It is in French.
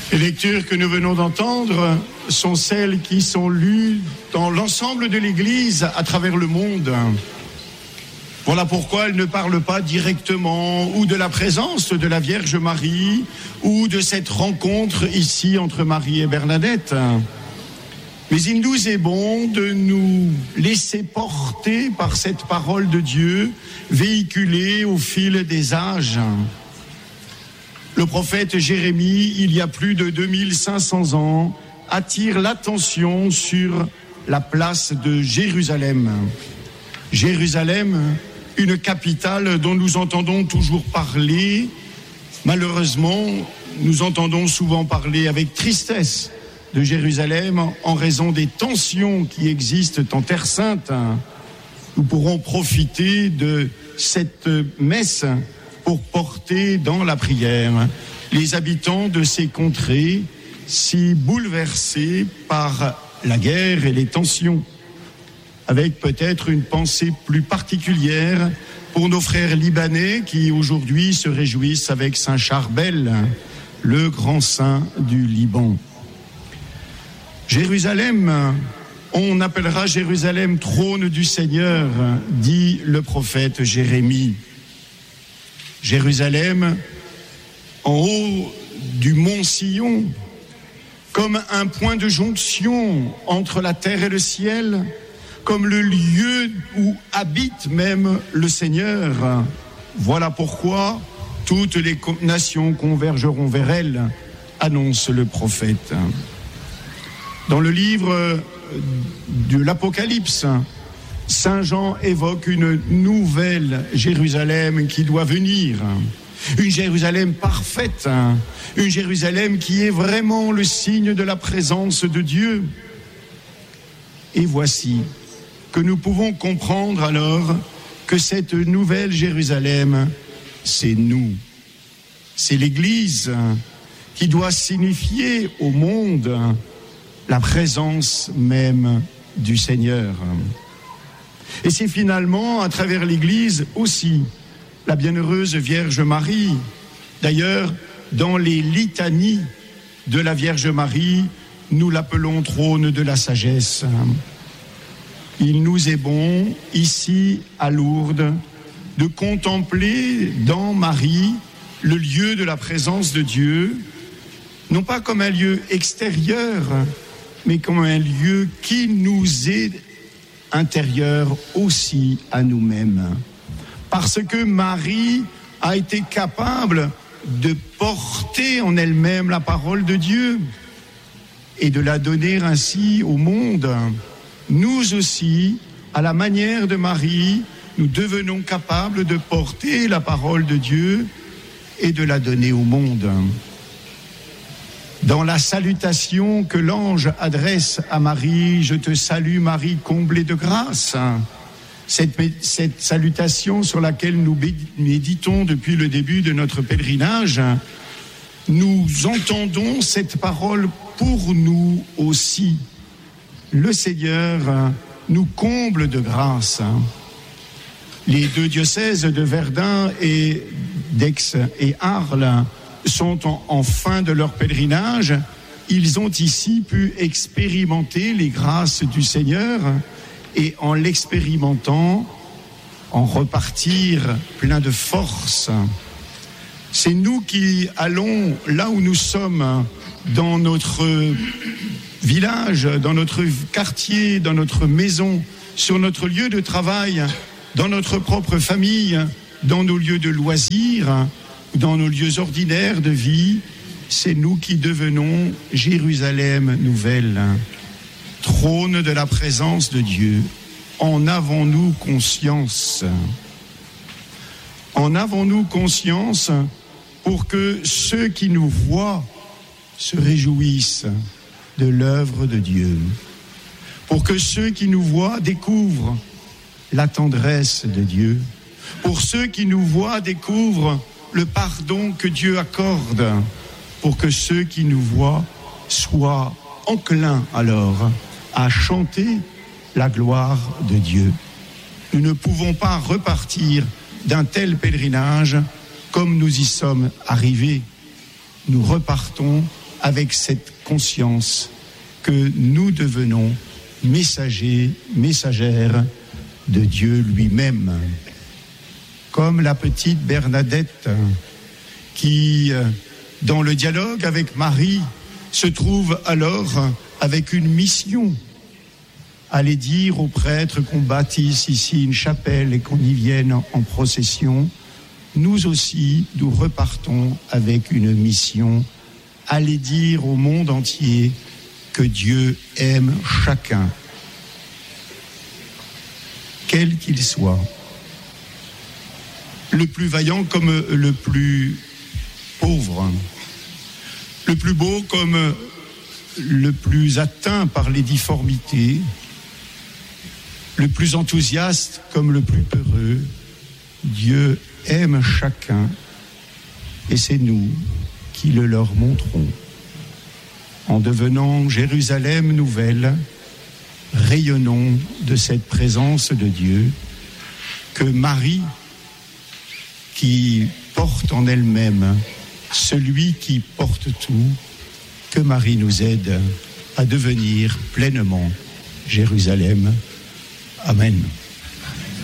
Les lectures que nous venons d'entendre sont celles qui sont lues dans l'ensemble de l'Église à travers le monde. Voilà pourquoi elles ne parlent pas directement ou de la présence de la Vierge Marie ou de cette rencontre ici entre Marie et Bernadette. Mais il nous est bon de nous laisser porter par cette parole de Dieu véhiculée au fil des âges. Le prophète Jérémie, il y a plus de 2500 ans, attire l'attention sur la place de Jérusalem. Jérusalem, une capitale dont nous entendons toujours parler. Malheureusement, nous entendons souvent parler avec tristesse de Jérusalem en raison des tensions qui existent en Terre Sainte. Nous pourrons profiter de cette messe pour porter dans la prière les habitants de ces contrées si bouleversés par la guerre et les tensions, avec peut-être une pensée plus particulière pour nos frères libanais qui aujourd'hui se réjouissent avec Saint Charbel, le grand saint du Liban. Jérusalem, on appellera Jérusalem trône du Seigneur, dit le prophète Jérémie. Jérusalem, en haut du mont Sion, comme un point de jonction entre la terre et le ciel, comme le lieu où habite même le Seigneur. Voilà pourquoi toutes les nations convergeront vers elle, annonce le prophète. Dans le livre de l'Apocalypse, Saint Jean évoque une nouvelle Jérusalem qui doit venir, une Jérusalem parfaite, une Jérusalem qui est vraiment le signe de la présence de Dieu. Et voici que nous pouvons comprendre alors que cette nouvelle Jérusalem, c'est nous. C'est l'Église qui doit signifier au monde la présence même du Seigneur. Et c'est finalement, à travers l'Église aussi, la bienheureuse Vierge Marie. D'ailleurs, dans les litanies de la Vierge Marie, nous l'appelons trône de la sagesse. Il nous est bon, ici à Lourdes, de contempler dans Marie le lieu de la présence de Dieu, non pas comme un lieu extérieur, mais comme un lieu qui nous est intérieur aussi à nous-mêmes. Parce que Marie a été capable de porter en elle-même la parole de Dieu et de la donner ainsi au monde. Nous aussi, à la manière de Marie, nous devenons capables de porter la parole de Dieu et de la donner au monde. Dans la salutation que l'ange adresse à Marie, « Je te salue Marie, comblée de grâce », cette salutation sur laquelle nous méditons depuis le début de notre pèlerinage, nous entendons cette parole pour nous aussi. Le Seigneur nous comble de grâce. Les deux diocèses de Verdun et d'Aix et Arles sont en fin de leur pèlerinage. Ils ont ici pu expérimenter les grâces du Seigneur et en l'expérimentant, en repartir plein de force. C'est nous qui allons là où nous sommes, dans notre village, dans notre quartier, dans notre maison, sur notre lieu de travail, dans notre propre famille, dans nos lieux de loisirs, dans nos lieux ordinaires de vie. C'est nous qui devenons Jérusalem nouvelle, trône de la présence de Dieu. En avons-nous conscience? En avons-nous conscience pour que ceux qui nous voient se réjouissent de l'œuvre de Dieu, pour que ceux qui nous voient découvrent la tendresse de Dieu, pour ceux qui nous voient découvrent le pardon que Dieu accorde, pour que ceux qui nous voient soient enclins alors à chanter la gloire de Dieu. Nous ne pouvons pas repartir d'un tel pèlerinage comme nous y sommes arrivés. Nous repartons avec cette conscience que nous devenons messagers, messagères de Dieu lui-même. Comme la petite Bernadette qui, dans le dialogue avec Marie, se trouve alors avec une mission. Aller dire aux prêtres qu'on bâtisse ici une chapelle et qu'on y vienne en procession, nous aussi, nous repartons avec une mission. Aller dire au monde entier que Dieu aime chacun, quel qu'il soit, le plus vaillant comme le plus pauvre, le plus beau comme le plus atteint par les difformités, le plus enthousiaste comme le plus peureux. Dieu aime chacun et c'est nous qui le leur montrons. En devenant Jérusalem nouvelle, rayonnons de cette présence de Dieu que Marie, qui porte en elle-même celui qui porte tout, que Marie nous aide à devenir pleinement Jérusalem. Amen.